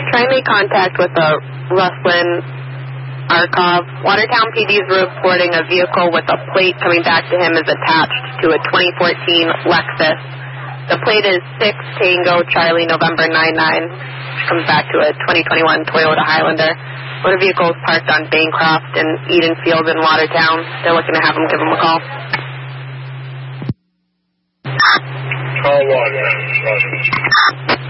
Try and make contact with the Ruslan Arkhov. Watertown PD is reporting a vehicle with a plate coming back to him is attached to a 2014 Lexus. The plate is 6 Tango Charlie November 99. Which comes back to a 2021 Toyota Highlander. Motor vehicle is parked on Bancroft and Eden Field in Watertown. They're looking to have him give him a call. Call 1.